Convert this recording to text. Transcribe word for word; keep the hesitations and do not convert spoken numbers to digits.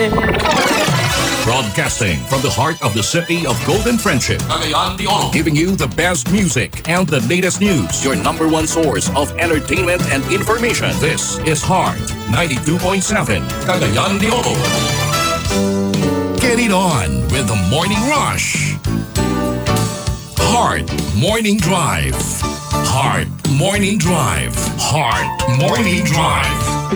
Broadcasting from the heart of the city of Golden Friendship, Cagayan de Oro, giving you the best music and the latest news. Your number one source of entertainment and information. This is Heart ninety-two point seven, Cagayan de Oro. Get it on with the Morning Rush. Heart Morning Drive. Heart Morning Drive. Heart Morning Drive.